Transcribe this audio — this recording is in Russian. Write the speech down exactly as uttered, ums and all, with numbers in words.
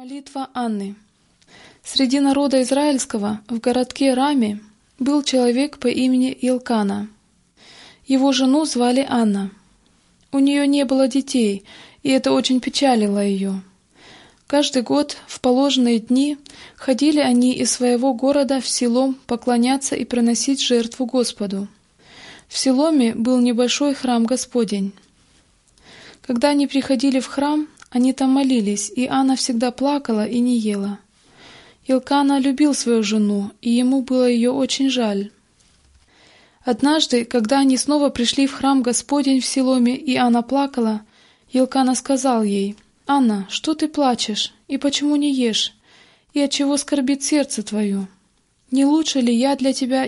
Молитва Анны. Среди народа израильского в городке Раме был человек по имени Илкана. Его жену звали Анна. У нее не было детей, и это очень печалило ее. Каждый год в положенные дни ходили они из своего города в село поклоняться и приносить жертву Господу. В Силоме был небольшой храм Господень. Когда они приходили в храм, они там молились, и Анна всегда плакала и не ела. Илкана любил свою жену, и ему было ее очень жаль. Однажды, когда они снова пришли в храм Господень в Силоме, и Анна плакала, Илкана сказал ей: «Анна, что ты плачешь, и почему не ешь, и отчего скорбит сердце твое? Не лучше ли я для тебя